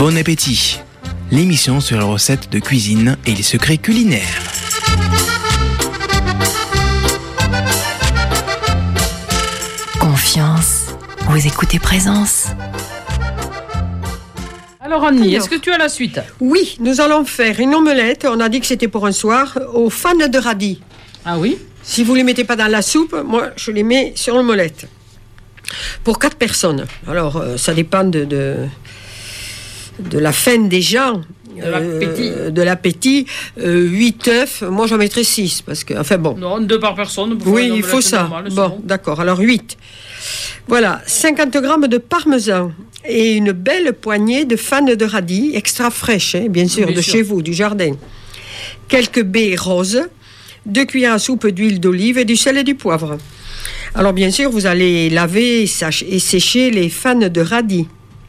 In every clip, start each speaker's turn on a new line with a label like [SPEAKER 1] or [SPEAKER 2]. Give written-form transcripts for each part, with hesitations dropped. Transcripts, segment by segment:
[SPEAKER 1] Bon appétit. L'émission sur les recettes de cuisine et les secrets culinaires.
[SPEAKER 2] Confiance. Vous écoutez Présence.
[SPEAKER 3] Alors Annie, est-ce que tu as la suite?
[SPEAKER 4] Oui, nous allons faire une omelette, on a dit que c'était pour un soir, aux fans de radis.
[SPEAKER 3] Ah oui?
[SPEAKER 4] Si vous ne les mettez pas dans la soupe, moi je les mets sur l'omelette. Pour 4 personnes. Alors ça dépend de la faim des gens. De l'appétit. 8 œufs, moi j'en mettrais 6 parce que, enfin bon.
[SPEAKER 3] Non, 2 par personne.
[SPEAKER 4] Oui, il faut ça. Bon, d'accord, alors 8. Voilà, 50 grammes de parmesan et une belle poignée de fans de radis extra fraîches, bien sûr, chez vous, du jardin. Quelques baies roses, 2 cuillères à soupe d'huile d'olive et du sel et du poivre. Alors bien sûr, vous allez laver et sécher les fans de radis.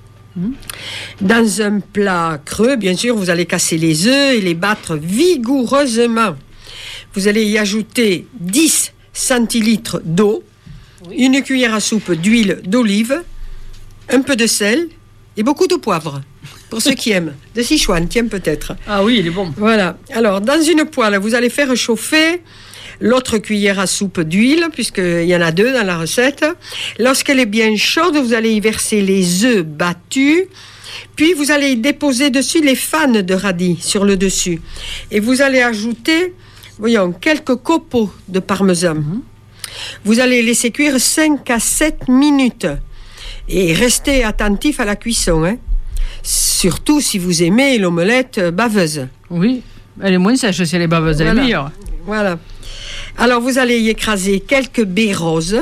[SPEAKER 4] Dans un plat creux, bien sûr, vous allez casser les œufs et les battre vigoureusement. Vous allez y ajouter 10 centilitres d'eau, une cuillère à soupe d'huile d'olive, un peu de sel et beaucoup de poivre. Pour ceux qui aiment. De Sichuan, tiens peut-être.
[SPEAKER 3] Ah oui, il est bon.
[SPEAKER 4] Voilà. Alors, dans une poêle, vous allez faire chauffer l'autre cuillère à soupe d'huile, puisqu'il y en a 2 dans la recette. Lorsqu'elle est bien chaude, vous allez y verser les œufs battus. Puis, vous allez y déposer dessus les fans de radis sur le dessus. Et vous allez ajouter, voyons, quelques copeaux de parmesan. Vous allez laisser cuire 5 à 7 minutes. Et restez attentif à la cuisson, hein. Surtout si vous aimez l'omelette baveuse.
[SPEAKER 3] Oui, elle est moins sèche si elle est baveuse, elle est meilleure.
[SPEAKER 4] Voilà. Alors, vous allez y écraser quelques baies roses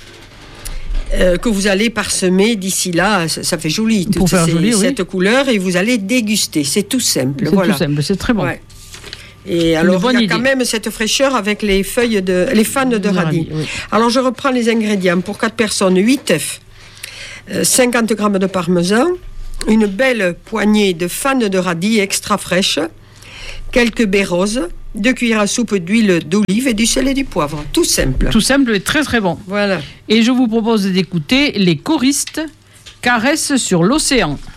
[SPEAKER 4] que vous allez parsemer d'ici là. Ça fait joli, toute cette couleur. Et vous allez déguster. C'est tout simple.
[SPEAKER 3] C'est tout simple, c'est très bon. Ouais.
[SPEAKER 4] Et alors, il y a quand même cette fraîcheur avec les fans de radis. Oui. Alors, je reprends les ingrédients. Pour 4 personnes, 8 œufs, 50 grammes de parmesan, une belle poignée de fans de radis extra fraîches, quelques baies roses, 2 cuillères à soupe d'huile d'olive et du sel et du poivre. Tout simple.
[SPEAKER 3] Tout simple et très très bon.
[SPEAKER 4] Voilà.
[SPEAKER 3] Et je vous propose d'écouter les choristes Caresse sur l'océan.